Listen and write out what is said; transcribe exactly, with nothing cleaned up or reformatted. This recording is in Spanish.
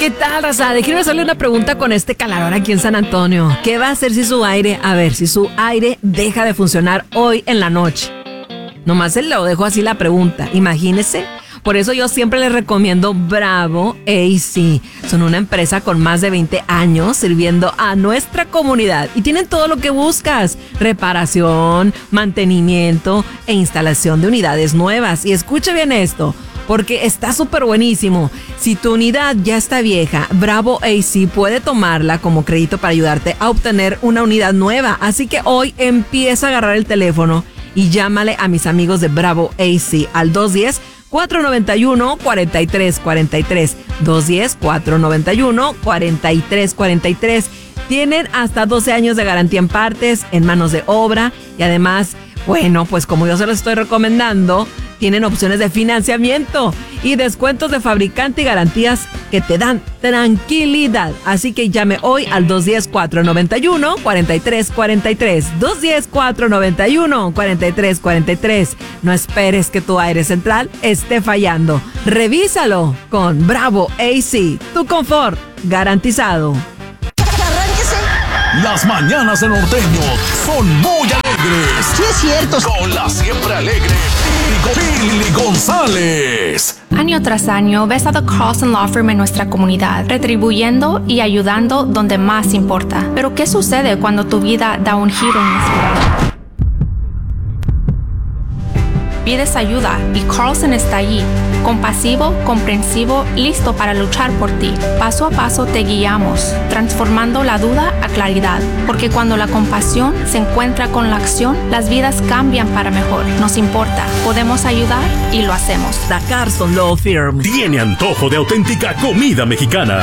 ¿Qué tal, raza? Déjenme hacerle una pregunta con este calor aquí en San Antonio. ¿Qué va a hacer si su aire, a ver, si su aire deja de funcionar hoy en la noche? Nomás se lo dejo así la pregunta. Imagínese. Por eso yo siempre les recomiendo Bravo A C. Son una empresa con más de veinte años sirviendo a nuestra comunidad y tienen todo lo que buscas: reparación, mantenimiento e instalación de unidades nuevas. Y escuche bien esto, porque está súper buenísimo. Si tu unidad ya está vieja, Bravo A C puede tomarla como crédito para ayudarte a obtener una unidad nueva. Así que hoy empieza a agarrar el teléfono y llámale a mis amigos de Bravo A C al dos uno cero, cuatro nueve uno, cuatro tres cuatro tres. dos uno cero, cuatro nueve uno, cuatro tres cuatro tres. Tienen hasta doce años de garantía en partes, en manos de obra y además, bueno, pues como yo se los estoy recomendando, tienen opciones de financiamiento y descuentos de fabricante y garantías que te dan tranquilidad. Así que llame hoy al dos uno cero, cuatro nueve uno, cuatro tres cuatro tres. dos uno cero, cuatro nueve uno, cuatro tres cuatro tres. No esperes que tu aire central esté fallando. Revísalo con Bravo A C. Tu confort garantizado. Las mañanas de Norteño son muy alegres. Sí, es cierto. Con la siempre alegre Pili González. Año tras año ves a The Carlson Law Firm en nuestra comunidad, retribuyendo y ayudando donde más importa. Pero ¿qué sucede cuando tu vida da un giro inesperado? Pides ayuda y Carlson está allí, compasivo, comprensivo, listo para luchar por ti. Paso a paso te guiamos, transformando la duda a claridad, porque cuando la compasión se encuentra con la acción, las vidas cambian para mejor. Nos importa, podemos ayudar y lo hacemos. The Carlson Law Firm tiene antojo de auténtica comida mexicana.